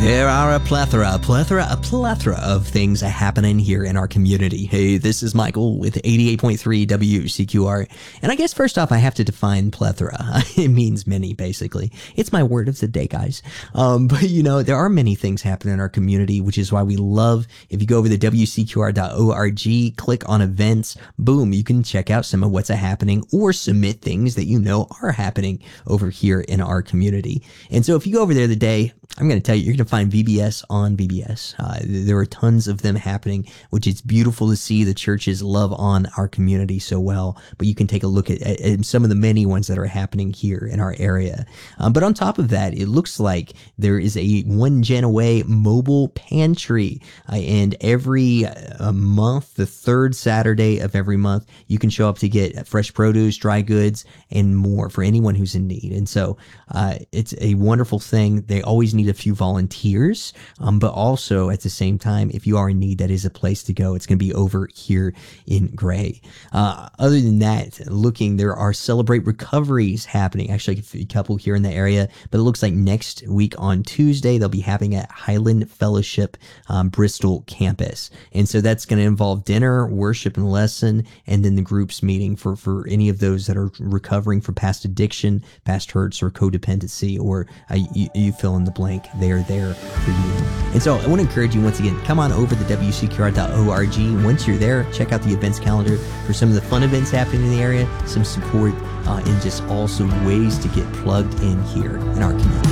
There are a plethora of things happening here in our community. Hey, this is Michael with 88.3 WCQR. And I guess first off, I have to define plethora. It means many, basically. It's my word of the day, guys. But you know, there are many things happening in our community, which is why we love, if you go over to WCQR.org, click on events, boom, you can check out some of what's happening or submit things that you know are happening over here in our community. And so if you go over there today, I'm going to tell you, you're going to find VBS on VBS. There are tons of them happening, which is beautiful to see. The churches love on our community so well, but you can take a look at some of the many ones that are happening here in our area. But on top of that, it looks like there is a One Gen Away mobile pantry. And every month, the third Saturday of every month, you can show up to get fresh produce, dry goods, and more for anyone who's in need. And so it's a wonderful thing. They always need a few volunteers, but also at the same time, if you are in need, that is a place to go. It's going to be over here in Gray. Other than that, there are Celebrate Recoveries happening. Actually, a couple here in the area, but it looks like next week on Tuesday, they'll be having at Highland Fellowship Bristol campus. And so that's going to involve dinner, worship and lesson, and then the groups meeting for any of those that are recovering from past addiction, past hurts, or codependency, or you fill in the blank. They are there for you. And so I want to encourage you once again, come on over to WCQR.org. Once you're there, check out the events calendar for some of the fun events happening in the area, some support, and just also ways to get plugged in here in our community.